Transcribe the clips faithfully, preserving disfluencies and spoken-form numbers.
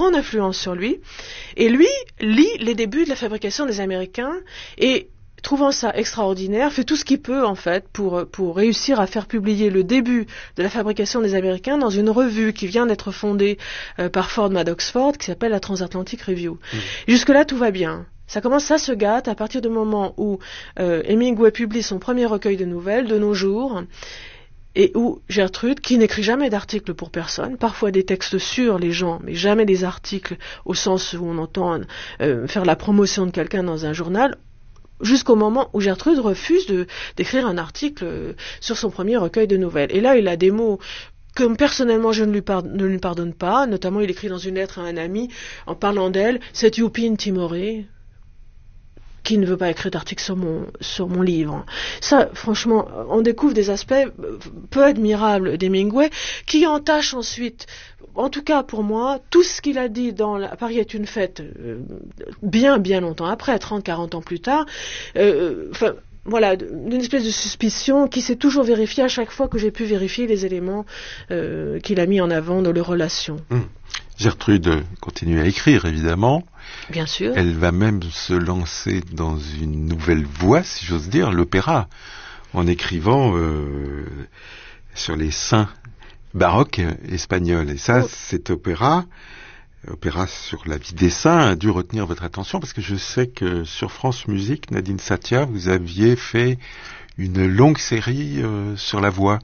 grande influence sur lui. Et lui lit les débuts de la fabrication des Américains et, trouvant ça extraordinaire, fait tout ce qu'il peut en fait pour pour réussir à faire publier le début de la fabrication des Américains dans une revue qui vient d'être fondée euh, par Ford Madox Ford, qui s'appelle la Transatlantic Review. Mmh. Jusque-là, tout va bien. Ça commence, ça se gâte à partir du moment où euh, Hemingway publie son premier recueil de nouvelles, De nos jours, et où Gertrude, qui n'écrit jamais d'articles pour personne, parfois des textes sur les gens, mais jamais des articles au sens où on entend euh, faire la promotion de quelqu'un dans un journal, jusqu'au moment où Gertrude refuse de, d'écrire un article sur son premier recueil de nouvelles. Et là, il a des mots que personnellement je ne lui, par, ne lui pardonne pas. Notamment, il écrit dans une lettre à un ami, en parlant d'elle, « Cette youpine timorée » qui ne veut pas écrire d'article sur mon, sur mon livre. Ça, franchement, on découvre des aspects peu admirables d'Hemingway, qui entachent ensuite, en tout cas pour moi, tout ce qu'il a dit dans la, Paris est une fête, euh, bien, bien longtemps après, trente, quarante ans plus tard, euh, enfin, voilà, une espèce de suspicion qui s'est toujours vérifiée à chaque fois que j'ai pu vérifier les éléments euh, qu'il a mis en avant dans leurs relations. Mmh. Gertrude continue à écrire, évidemment. Bien sûr. Elle va même se lancer dans une nouvelle voie, si j'ose dire, l'opéra, en écrivant euh, sur les saints baroques espagnols. Et ça, oh. cet opéra, opéra sur la vie des saints, a dû retenir votre attention, parce que je sais que sur France Musique, Nadine Satia, vous aviez fait une longue série euh, sur la voix.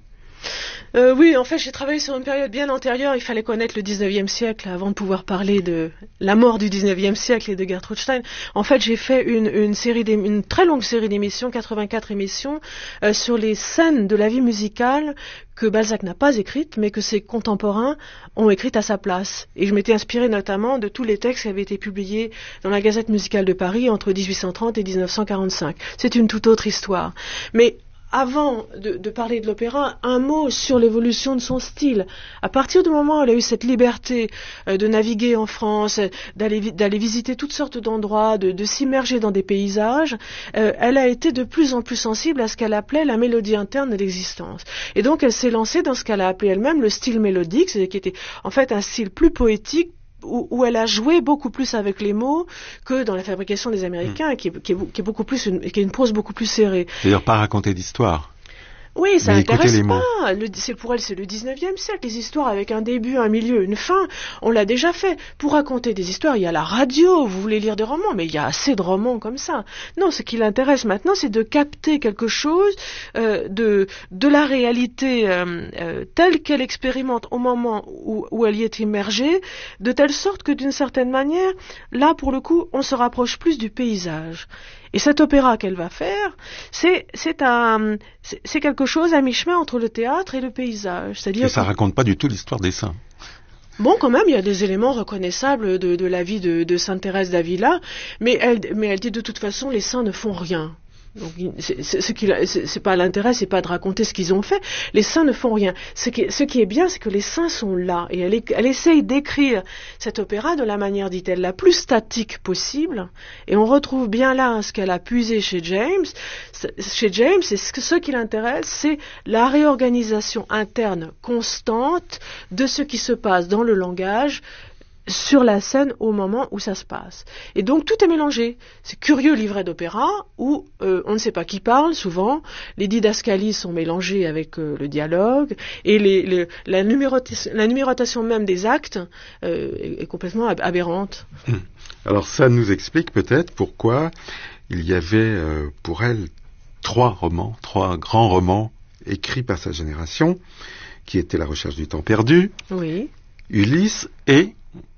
Euh, oui, en fait, j'ai travaillé sur une période bien antérieure. Il fallait connaître le dix-neuvième siècle avant de pouvoir parler de la mort du dix-neuvième siècle et de Gertrude Stein. En fait, j'ai fait une, une série, une très longue série d'émissions, quatre-vingt-quatre émissions, euh, sur les scènes de la vie musicale que Balzac n'a pas écrites, mais que ses contemporains ont écrites à sa place. Et je m'étais inspirée notamment de tous les textes qui avaient été publiés dans la Gazette musicale de Paris entre dix-huit cent trente et dix-neuf cent quarante-cinq. C'est une toute autre histoire. Mais avant de, de parler de l'opéra, un mot sur l'évolution de son style. À partir du moment où elle a eu cette liberté euh, de naviguer en France, d'aller, d'aller visiter toutes sortes d'endroits, de, de s'immerger dans des paysages, euh, elle a été de plus en plus sensible à ce qu'elle appelait la mélodie interne de l'existence. Et donc elle s'est lancée dans ce qu'elle a appelé elle-même le style mélodique, c'est-à-dire qui était en fait un style plus poétique, Où, où elle a joué beaucoup plus avec les mots que dans la fabrication des Américains, mmh. qui, est, qui, est, qui est beaucoup plus une, qui est une prose beaucoup plus serrée. C'est-à-dire pas raconter d'histoire. Oui, ça n'intéresse pas. Le, c'est, pour elle, c'est le dix-neuvième siècle. Les histoires avec un début, un milieu, une fin, on l'a déjà fait. Pour raconter des histoires, il y a la radio. Vous voulez lire des romans, mais il y a assez de romans comme ça. Non, ce qui l'intéresse maintenant, c'est de capter quelque chose euh, de de la réalité euh, euh, telle qu'elle expérimente au moment où, où elle y est immergée, de telle sorte que d'une certaine manière, là, pour le coup, on se rapproche plus du paysage. Et cet opéra qu'elle va faire, c'est, c'est, un, c'est, c'est quelque chose à mi-chemin entre le théâtre et le paysage. C'est-à-dire et ça que... raconte pas du tout l'histoire des saints. Bon, quand même, il y a des éléments reconnaissables de, de la vie de, de Sainte Thérèse d'Avila, mais elle, mais elle dit de toute façon, les saints ne font rien. Donc, c'est, c'est, ce qui, c'est, c'est pas l'intérêt, c'est pas de raconter ce qu'ils ont fait. Les saints ne font rien. Ce qui, ce qui est bien, c'est que les saints sont là. Et elle, elle essaye d'écrire cet opéra de la manière, dit-elle, la plus statique possible. Et on retrouve bien là ce qu'elle a puisé chez James. Chez James, et ce, ce qui l'intéresse, c'est la réorganisation interne constante de ce qui se passe dans le langage, sur la scène au moment où ça se passe. Et donc tout est mélangé. C'est curieux livret d'opéra où euh, on ne sait pas qui parle souvent, les didascalies sont mélangées avec euh, le dialogue et les, les, la, numérotation, la numérotation même des actes euh, est, est complètement aberrante. Alors ça nous explique peut-être pourquoi il y avait euh, pour elle trois romans, trois grands romans écrits par sa génération, qui étaient La recherche du temps perdu, oui. Ulysse et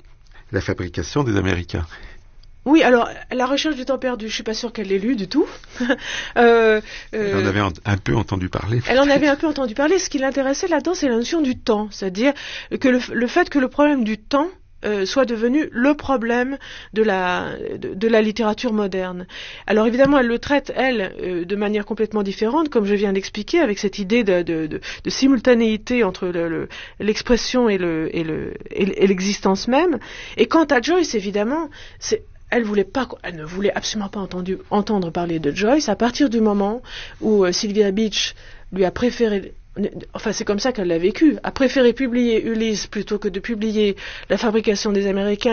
La fabrication des Américains. Oui, alors, La recherche du temps perdu, je suis pas sûre qu'elle l'ait lu du tout. euh, elle en avait un, un peu entendu parler. Elle en avait un peu entendu parler. Ce qui l'intéressait là-dedans, c'est la notion du temps. C'est-à-dire que le, le fait que le problème du temps euh, soit devenu le problème de la, de, de la littérature moderne. Alors évidemment, elle le traite, elle, euh, de manière complètement différente, comme je viens d'expliquer, avec cette idée de, de, de, de simultanéité entre le, le, l'expression et, le, et, le, et l'existence même. Et quant à Joyce, évidemment, c'est Elle, voulait pas, elle ne voulait absolument pas entendu, entendre parler de Joyce à partir du moment où euh, Sylvia Beach lui a préféré, enfin c'est comme ça qu'elle l'a vécu, a préféré publier Ulysse plutôt que de publier La fabrication des Américains,